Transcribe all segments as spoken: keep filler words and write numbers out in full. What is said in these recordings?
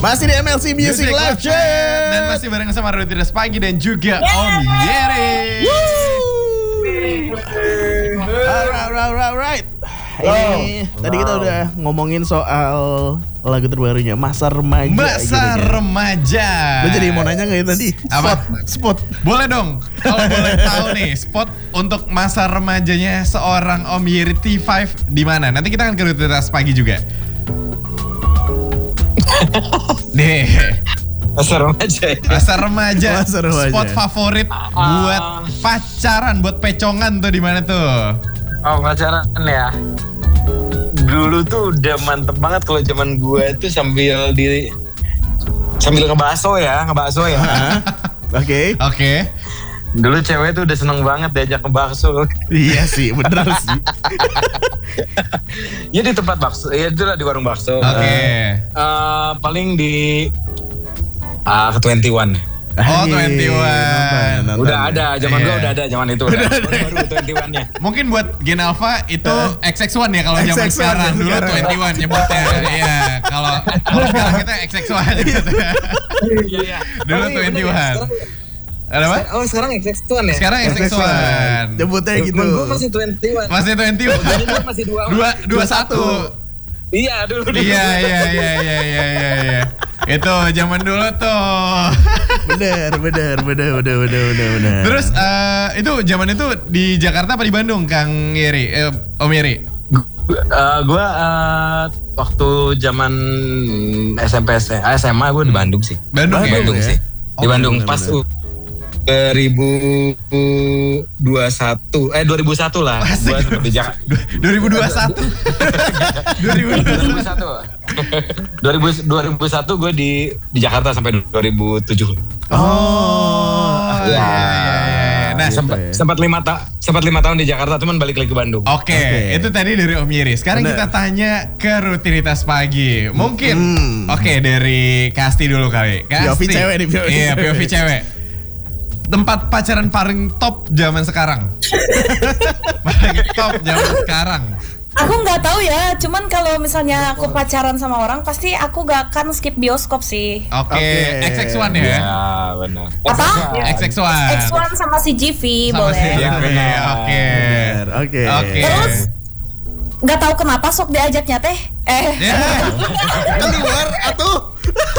Masih di M L C Music, Music Live Chat. Dan masih bareng sama Rutinitas Pagi dan juga Om Yeri. Alright, alright, alright. Ini oh, tadi wow. kita udah ngomongin soal lagu terbarunya Masa Remaja. Masa gitu, Remaja. Lo jadi mau nanya nggak ya tadi? Apa? Spot, spot. Boleh dong. Kalau boleh tahu nih, spot untuk masa remajanya seorang Om Yeri T lima di mana? Nanti kita akan ke Rutinitas Pagi juga. Nih. Masa remaja. Masa remaja. Masa remaja. Spot favorit uh, buat pacaran, buat pecongan tuh di mana tuh? Oh, pacaran ya. Dulu tuh udah mantep banget kalau zaman gue tuh sambil di sambil ngebaso ya, ngebaso ya. Oke. Oke. Dulu cewek tuh udah seneng banget diajak ke bakso. Iya sih, bener sih. Ya di tempat bakso, ya itu lah di warung bakso. Oke. Okay. Uh, uh, paling di uh, ke twenty one. Oh, twenty one. Udah ada, zaman dulu udah ada, zaman itu udah. Baru twenty one-nya. Mungkin buat Gen Alpha itu X X one ya kalau zaman sekarang. Dulu twenty one nyebutnya. Iya, kalau kalau sekarang kita X X one gitu. Iya, iya. Dulu twenty one. Ada apa? Oh, sekarang X X one ya? Sekarang X X one. Nyebutnya gitu. Gue masih twenty one. Masih twenty one. Gue masih dua dua dua satu. Iya, dulu dulu. Iya, iya, iya, iya, iya, iya, iya. Itu zaman dulu tuh. Bener, bener, bener, bener, bener, bener, bener. Terus uh, itu zaman itu di Jakarta apa di Bandung, Kang Yeri? Eh, Om Yeri? Uh, gue uh, waktu zaman S M P S M A gue di Bandung sih. Bandung, Bandung, ya? sih. Oh, di Bandung bener, pas bener. dua ribu dua puluh satu eh dua ribu satu lah. Gua sempat di Jakarta. dua ribu dua puluh satu. dua ribu dua puluh satu. dua ribu satu gue di di Jakarta sampai dua ribu tujuh. Oh. Ya. Iya, iya, iya. Nah, sempat sempat lima ta sempat lima tahun di Jakarta, cuman balik lagi ke Bandung. Oke, okay, okay. Itu tadi dari Om Yeri. Sekarang Bener. kita tanya ke Rutinitas Pagi. Mungkin, hmm. oke okay, dari Kasti dulu kali. Kasti. P O V cewek nih. Iya, P O V cewek. Tempat pacaran paling top zaman sekarang. Paling top zaman sekarang. Aku nggak tahu ya, cuman kalau misalnya aku pacaran sama orang pasti aku gak akan skip bioskop sih. Oke, okay. okay. X X one ya? Ya benar. Apa? X X one. X X one sama si G V sama boleh. Si ya, oke. Oke. Oke. Terus nggak tahu kenapa sok diajaknya teh. Eh. Yeah. Keluar atuh.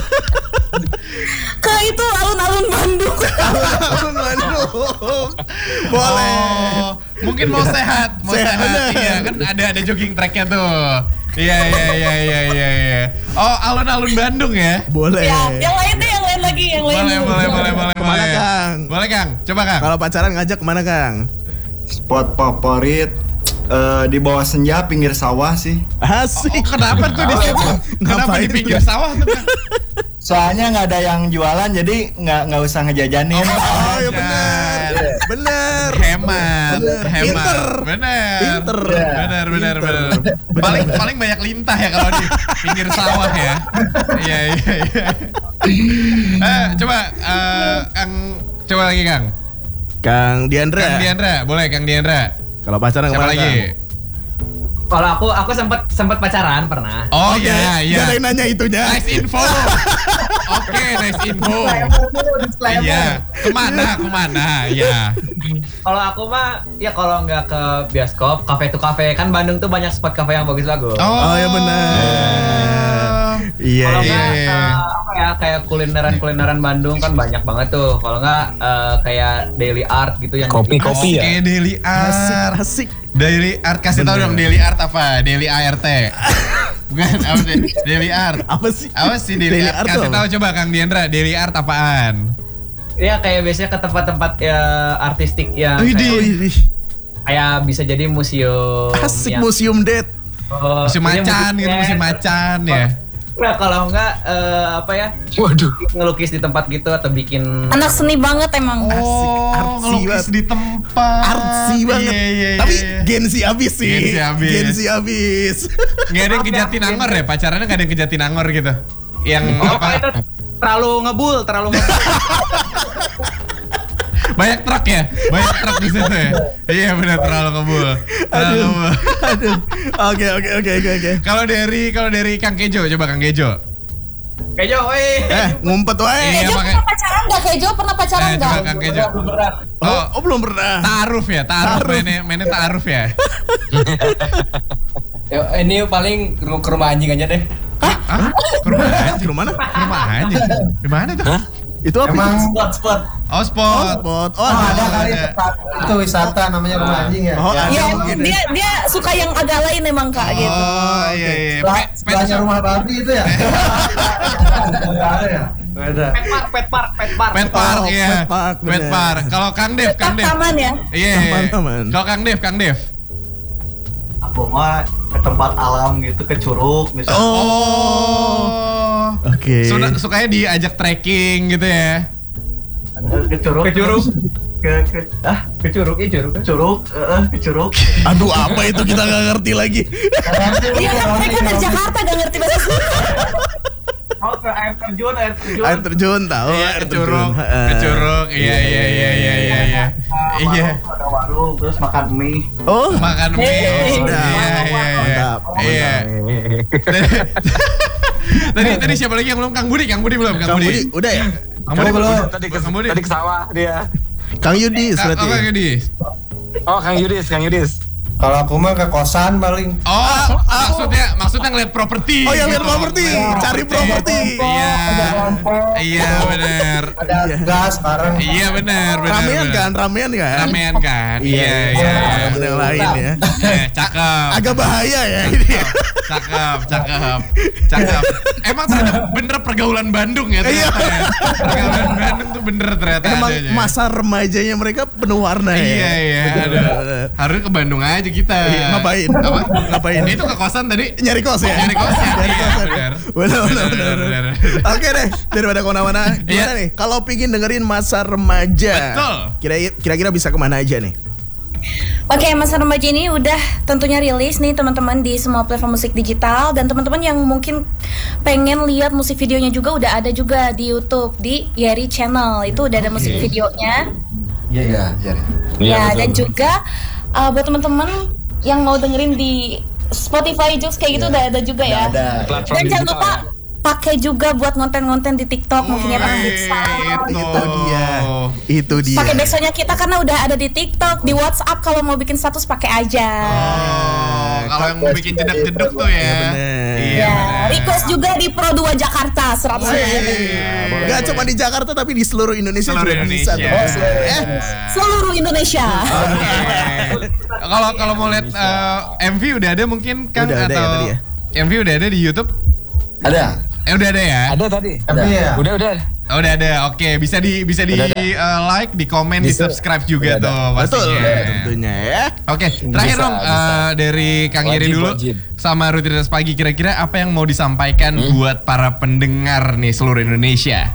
Ke itu alun-alun Bandung. Alun-alun Bandung. Boleh. Oh, mungkin mau sehat, mau sehat. sehat. Iya, kan ada ada jogging tracknya tuh. Iya iya iya iya iya iya. Oh, alun-alun Bandung ya? Boleh. Ya, yang lain deh, yang lain lagi, yang lain. Boleh, boleh, boleh, boleh, kemana, boleh. Kang? Boleh, Kang. Coba, Kang. Kalau pacaran ngajak kemana, Kang? Spot favorit uh, di bawah senja pinggir sawah sih. Asik. Oh, kenapa tuh di situ? Kenapa di pinggir sawah tuh, Kang? Soalnya nggak ada yang jualan, jadi nggak nggak usah ngejajanin. Oh, oh ya benar, benar. Hemat, bener. hemat, Pinter. benar, Pinter, benar, benar, benar. Paling paling banyak lintah ya kalau di pinggir sawah ya. Iya, iya, iya. Eh, coba, uh, Kang, coba lagi Kang. Kang Diandra. Kang Diandra, boleh Kang Diandra. Kalau pacaran kemana lagi? Kang? Kalau aku, aku sempat sempat pacaran pernah. Oh okay. iya, iya. Gak ada yang nanya itunya. Nice info. Oke, okay, nice info. Iya. Kemana, kemana? Iya. Kalau aku mah, ya kalau nggak ke bioskop, kafe to kafe. Kan Bandung tuh banyak spot kafe yang bagus-bagus. Oh, oh ya benar. Iya. Kalau iya. nggak, uh, apa ya, kayak kulineran-kulineran Bandung kan banyak banget tuh. Kalau nggak, uh, kayak daily art gitu yang kopi-kopi ya. Oke, daily art. Asik, asik. Daily art, kasih tahu dong daily art apa? Daily A R T. Bukan apa sih? Daily art. Apa sih? Apa sih daily, daily art? art kasih tahu coba Kang Diandra, daily art apaan? Ya kayak biasanya ke tempat-tempat ya artistik yang kayak, kayak bisa jadi museum. Asik yang, museum date. Oh, museum macan gitu, museum macan ya. Nah kalau enggak uh, apa ya? Waduh. Ngelukis di tempat gitu atau bikin. Anak seni banget emang. Asik, oh, artsy ngelukis banget. di tempat. Artsy banget. Iya, iya, Tapi iya. Gensi abis sih. Gensi abis. Gensi abis. Nggak ada yang ke Jatinangor ya? Pacarannya nggak ada yang ke Jatinangor gitu? Yang Oh, apa? itu terlalu ngebul, terlalu ngebul. Banyak truk ya? Banyak truk di situ ya? Iya benar, terlalu ngebul. Terlalu Aduh. ngebul. Aduh. Oke oke oke oke oke. Kalau dari kalau dari Kang Kejo, coba Kang Kejo. Kejo, weh. Eh, ngumpet wae. Iya, Kejo pakai- pernah pacaran nggak? Kejo pernah pacaran Eh, nggak? coba Kang Kejo. Belum pernah. Oh, oh, belum pernah. Ta'aruf ya, ta'aruf Ta'aruf. mainnya, mainnya ta'aruf ya. Ya, ini paling ke ke rumah anjing aja deh. Hah? Ke rumah anjing? Ke mana? Ke rumah anjing? Di mana tuh? Itu apa? Emang Spot spot. Oh, Oh, spot. spot. Oh, oh, ada kali ada. tempat itu wisata namanya rumah anjing ya. Oh, ada Iya, mungkin ya. dia dia suka yang agak lain emang Kak gitu. Oh, iya, iya. Sebelah- Pet- pet Sebelahnya shop. rumah babi itu ya. Nggak ada ya? Beda. Pet park, pet park, pet park. Pet park Oh, ya. pet park, Pet bener. park. Kalau Kang Dev, Kang Dev. Taman ya. Iya. Taman-taman. Kalau Kang Dev, Kang Dev. Aku mah ke tempat alam gitu, ke curug misalnya. Oh. Oke. Suka, sukanya diajak trekking gitu ya. Ke curug. Ke curug. Ke, ke, ah, Ke curug, iya curug. ke curug, eh, ke curug. Aduh, apa itu kita nggak ngerti lagi. Iya kan mereka dari Jakarta gak ngerti bahasa Sunda. Oh, ke air terjun, air terjun. Air terjun tahu, Iya, air ke curug, terjun. ke curug. Iya, iya, iya, iya, iya, iya. Nah, Iya. warung, ada warung, terus makan mie. Oh, Makan mie. Eh, Iya, iya, iya. mantap. Iya. Tadi tadi siapa lagi yang belum? Kang Budi, Kang Budi belum? Kang Budi, udah ya? Kang Budi belum. Tadi ke, Kang Budi. tadi ke sawah dia. Kang Yudi Kang, berarti. oh, Kang ya? Yudi. Oh, Kang Yudis, Kang Yudis. Kalau aku mah ke kosan paling. Oh, maksudnya maksudnya ngeliat properti. Oh, yang lihat gitu. properti, cari properti. Iya. Iya, benar. Ada Iya. gas bareng. Iya, benar, benar. Ramean benar. kan, ramean kan? Ramean kan? Iya, Iya, iya. iya. Ada yang lain ya. Eh, cakep. Agak bahaya ya ini. Cakep, cakep, cakep. Emang ternyata bener pergaulan Bandung ya ternyata ya. Pergaulan Bandung tuh bener ternyata Emang adanya. masa remajanya mereka penuh warna ya. Iya, iya. Betul, Aduh. betul, betul. Harusnya ke Bandung aja kita. Iya, ngapain? Apa? Ngapain? Itu ke kosan tadi. Nyari kos ya? Nyari kos ya? Nyari Iya, kos ya? benar. Benar, benar, Benar, benar. benar. Oke deh, daripada kemana-mana, gimana Iya. nih? Kalau pingin dengerin masa remaja, Betul. kira- kira-kira bisa kemana aja nih? Oke, masa remaja ini udah tentunya rilis nih teman-teman di semua platform musik digital, dan teman-teman yang mungkin pengen lihat musik videonya juga udah ada juga di YouTube di Yeri Channel. Itu udah ada musik videonya. Iya, iya, iya. Ya, dan juga uh, buat teman-teman yang mau dengerin di Spotify Joox kayak gitu udah ada juga ya. Ada. Platform Dan jangan digital lupa ya. pakai juga buat konten-konten di TikTok mungkin ya Bang bisa. Itu. Itu dia. Itu dia. Pakai backsoundnya kita karena udah ada di TikTok, di WhatsApp kalau mau bikin status pakai aja. Oh, kalau yang mau bikin jedak-jeduk tuh ya. Iya, bener. Iya, Ya, bener. request juga di Pro dua Jakarta seratus Wih. Gak cuma di Jakarta tapi di seluruh Indonesia Seluruh juga bisa. Indonesia. tuh. Eh, seluruh Indonesia. Oke. Kalau kalau mau lihat eh, M V udah ada mungkin kan Udah ada ya atau tadi ya? M V udah ada di YouTube? Ada. Eh udah ada ya? Ada tadi. Tapi ya. Udah, udah. Oh, udah ada. Oke, bisa di bisa di Udah ada. eh, like, di komen, di Bisa. subscribe juga Udah ada. tuh Betul, pastinya. tentunya ya. Oke, terakhir Bisa, dong bisa. eh, dari Kang Yeri Wajib, dulu wajib. sama Rutinitas Pagi, kira-kira apa yang mau disampaikan Hmm? buat para pendengar nih seluruh Indonesia?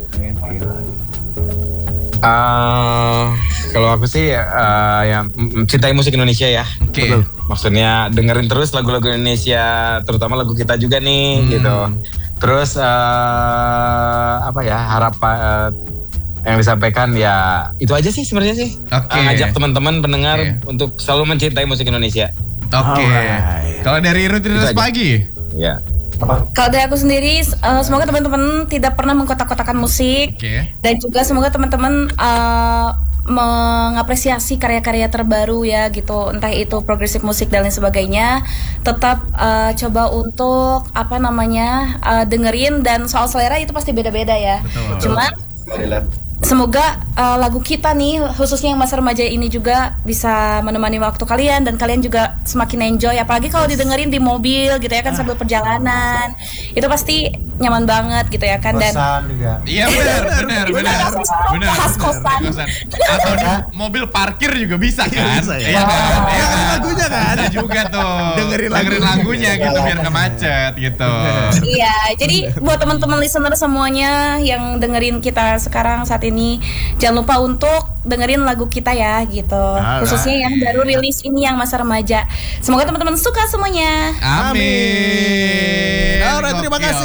Eh, kalau aku sih eh, ya m- mencintai musik Indonesia ya. Oke. Betul. Maksudnya dengerin terus lagu-lagu Indonesia, terutama lagu kita juga nih Hmm. gitu. Terus eh, apa ya harap eh, yang disampaikan ya itu aja sih sebenarnya sih. Oke. Eh, ngajak teman-teman pendengar Oke. untuk selalu mencintai musik Indonesia. Oke. Alright. Kalau dari Rutinitas Itu aja. Pagi? Ya. Kalau dari aku sendiri, eh, semoga teman-teman tidak pernah mengkotak-kotakan musik. Oke. Dan juga semoga teman-teman eh, mengapresiasi karya-karya terbaru ya gitu, entah itu progresif musik dan lain sebagainya. Tetap eh, coba untuk apa namanya eh, dengerin, dan soal selera itu pasti beda-beda ya. Betul. Cuman semoga eh, lagu kita nih khususnya yang masa remaja ini juga bisa menemani waktu kalian, dan kalian juga semakin enjoy, apalagi kalau didengerin di mobil gitu ya kan sambil perjalanan. Itu pasti nyaman banget gitu ya kan. Dan Kosan juga. Iya benar, benar, benar, benar. Khas kosan. Kosan. Atau di mobil parkir juga bisa kan? Bisa ya. Iya kan? Iya Dengerin kan? lagunya kan? Bisa juga tuh. Dengerin Dengerin lagunya. lagunya gitu biar nggak macet gitu. Iya, jadi buat teman-teman listener semuanya yang dengerin kita sekarang saat ini, jangan lupa untuk dengerin lagu kita ya gitu. Alright. Khususnya yang baru rilis ini yang masa remaja. Semoga teman-teman suka semuanya. Amin. Alright, terima Gokil. kasih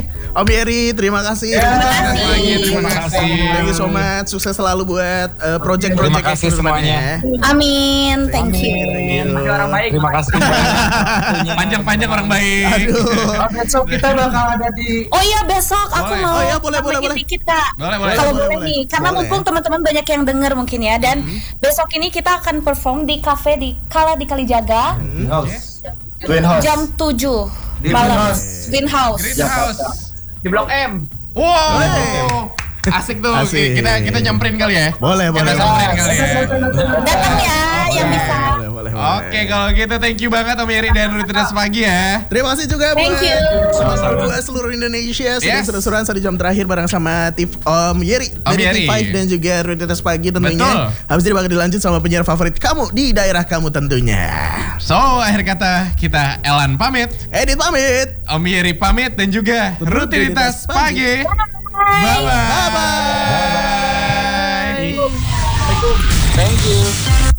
Om Yeri, terima kasih. Terima kasih. Terima kasih. Thank you so much. Sukses selalu buat uh, project-project Terima kasih semuanya. Amin, thank you. Masih orang baik. Terima kasih. Panjang-panjang orang baik. Aduh. Besok kita bakal ada di Oh iya besok aku Boleh. mau Oh iya, boleh, boleh, nambahin boleh. dikit Kak. Boleh, boleh. Kalau Boleh, boleh boleh. nih, karena Boleh. mumpung teman-teman banyak yang denger mungkin ya. Dan besok ini kita akan perform di cafe di Kala di Kalijaga House. Twin House. jam tujuh Di malam. Greenhouse. Greenhouse. Greenhouse. Di Blok M. Wow. Asik tuh. Asik. Kita kita nyamperin kali ya. Boleh, Kita boleh. samperin kali ya. Datang ya yang bisa. Boleh, boleh, boleh. Oke, kalau gitu thank you banget Om Yeri dan Rutinitas Pagi ya. Terima kasih juga Thank buat you. buat seluruh Indonesia. Sudah Yes. seru-seruan satu jam terakhir bareng sama Tif Om Yeri Om dari Yeri. T lima dan juga Rutinitas Pagi tentunya. Betul. Habis ini bakal dilanjut sama penyiar favorit kamu di daerah kamu tentunya. So, akhir kata kita Elan pamit, Edit pamit. Om Yeri pamit dan juga Rutinitas Pagi. Bye-bye. Bye-bye. Bye-bye. Thank you.